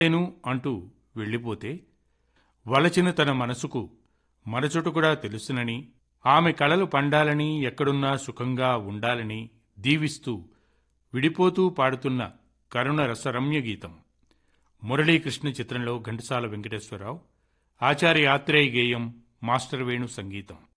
నేను అంటూ వెళ్ళిపోతే వలచిన తన మనసుకు మరచొట కూడా తెలుసునని, ఆమె కలలు పండాలని, ఎక్కడున్నా సుఖంగా ఉండాలని దీవిస్తూ విడిపోతూ పాడుతున్న కరుణ రసరమ్య గీతం. మురళీకృష్ణ చిత్రంలో ఘంటసాల వెంకటేశ్వరరావు, ఆచార్య ఆత్రేయ గేయం, మాస్టర్ వేణు సంగీతం.